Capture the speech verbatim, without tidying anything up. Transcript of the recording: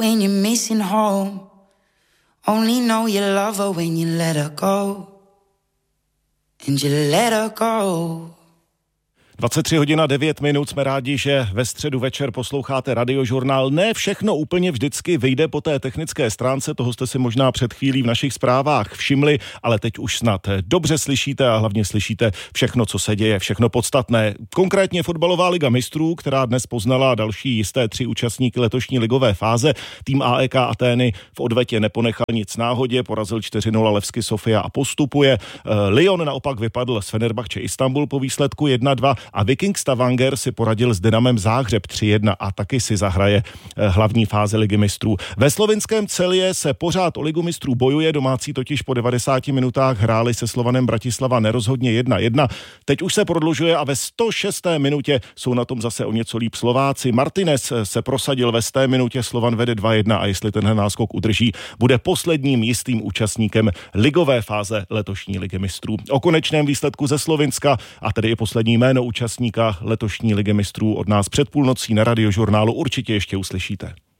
when you're missing home. Only know you love her when you let her go. And you let her go. dvacet tři hodin a devět minut, jsme rádi, že ve středu večer posloucháte Radiožurnál. Ne všechno úplně vždycky vyjde po té technické stránce, toho jste si možná před chvílí v našich zprávách všimli, ale teď už snad dobře slyšíte a hlavně slyšíte všechno, co se děje, všechno podstatné. Konkrétně fotbalová liga mistrů, která dnes poznala další jisté tři účastníky letošní ligové fáze. Tým A E K Atény v odvetě neponechal nic náhodě, porazil čtyři nula Levski Sofia a postupuje. Lyon naopak vypadl s Fenerbahce Istanbul po výsledku jedna dva a Viking Stavanger si poradil s Dynamem Záhřeb tři jedna a taky si zahraje hlavní fáze ligy mistrů. Ve slovinském Celje se pořád o ligu mistrů bojuje, domácí totiž po devadesáti minutách hráli se Slovanem Bratislava nerozhodně jedna jedna. Teď už se prodlužuje a ve sto šesté minutě jsou na tom zase o něco líp Slováci. Martinez se prosadil ve sté minutě, Slovan vede dva jedna a jestli tenhle náskok udrží, bude posledním jistým účastníkem ligové fáze letošní ligy mistrů. O konečném výsledku ze Slovinska a tedy i poslední jméno účastníka letošní ligy mistrů od nás před půlnocí na Radiožurnálu určitě ještě uslyšíte.